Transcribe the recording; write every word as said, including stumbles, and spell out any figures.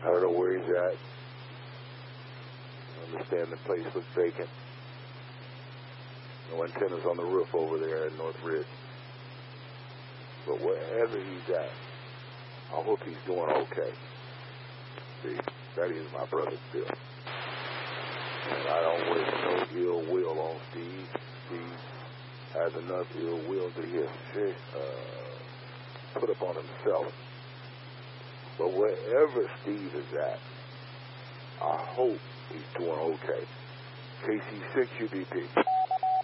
I don't know where he's at. I understand the place was vacant. No antennas on the roof over there at North Ridge. But wherever he's at, I hope he's doing okay. See, that is my brother Bill. And I don't wish no ill will on Steve. Steve has enough ill will that he has uh, put upon himself. But wherever Steve is at, I hope he's doing okay. K C six U D P.